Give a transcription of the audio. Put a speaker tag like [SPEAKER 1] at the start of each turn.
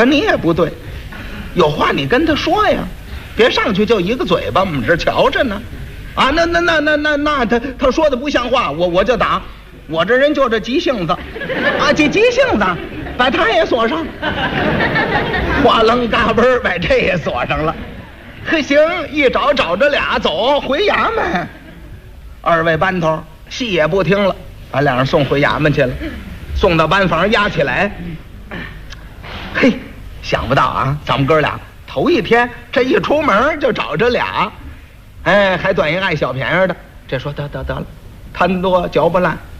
[SPEAKER 1] 可你也不对，有话你跟他说呀，别上去就一个嘴巴，我们这瞧着呢。啊，那他说的不像话，我就打。我这人就这急性子，啊，急性子，把他也锁上，哗楞嘎嘣把这也锁上了。可行，一找着俩，走回衙门。二位班头戏也不听了，把两人送回衙门去了，送到班房押起来。嘿，想不到啊，咱们哥俩头一天这一出门就找着俩，哎，还短一爱小便宜的。这说得了，贪多嚼不烂，